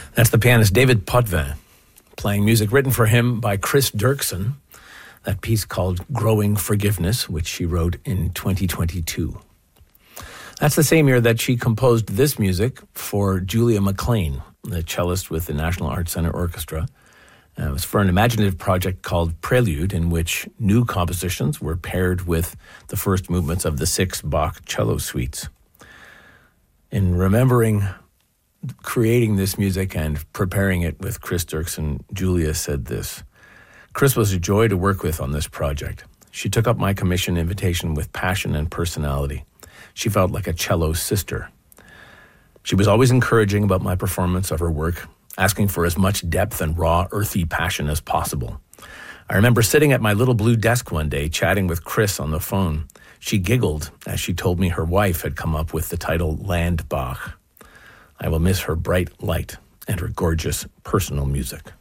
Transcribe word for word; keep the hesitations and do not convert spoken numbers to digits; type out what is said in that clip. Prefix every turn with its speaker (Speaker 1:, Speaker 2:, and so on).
Speaker 1: That's the pianist David Potvin playing music written for him by Chris Dirksen, that piece called Growing Forgiveness, which she wrote in twenty twenty-two. That's the same year that she composed this music for Julia McLean, the cellist with the National Arts Centre Orchestra. Uh, it was for an imaginative project called Prelude, in which new compositions were paired with the first movements of the six Bach cello suites. In remembering creating this music and preparing it with Chris Dirksen, Julia said this: Chris was a joy to work with on this project. She took up my commission invitation with passion and personality. She felt like a cello sister. She was always encouraging about my performance of her work, asking for as much depth and raw, earthy passion as possible. I remember sitting at my little blue desk one day, chatting with Chris on the phone. She giggled as she told me her wife had come up with the title Land Bach. I will miss her bright light and her gorgeous personal music.